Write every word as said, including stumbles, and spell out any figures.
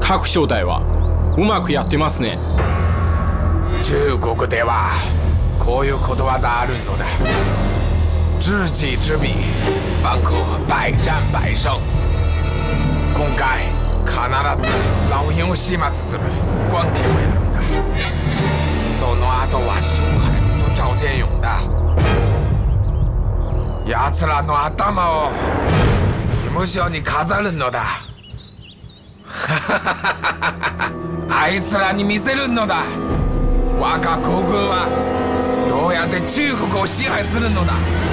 各省隊はうまくやってますね。 中国ではこういうことわざあるのだ。知己知彼，方可百战百勝。今回必ず老鷹を始末する关鍵をやるんだ。その後は苏海龙と赵建勇だ。奴らの頭を事務所に飾るのだ。あいつらに見せるのだ。我が皇軍はどうやって中国を支配するのだ。